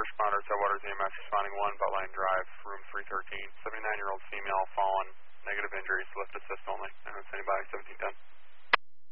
responder, Towaters EMS responding 1, Buttline Drive, room 313. 79-year-old female fallen, negative injuries, lift assist only. I don't see anybody, 1710.